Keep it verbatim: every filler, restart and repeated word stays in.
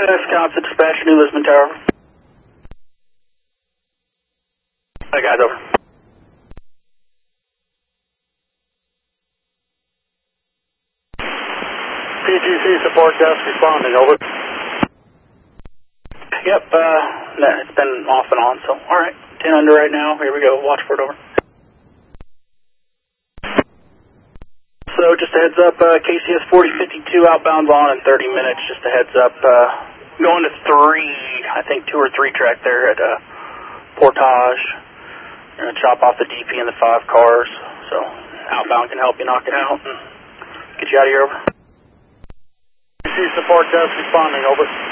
Wisconsin dispatch, New Lisbon Tower. Hey guys, over. P G C support desk responding, over. Yep, uh, no, it's been off and on, so, alright. ten under right now, here we go, watch for it, over. So, just a heads up, uh, K C S forty fifty-two outbound on in thirty minutes, just a heads up, uh, going to three, I think two or three track there at, uh, Portage. We're gonna chop off the D P and the five cars, so outbound can help you knock it out and get you out of here, over. P C support desk responding, over.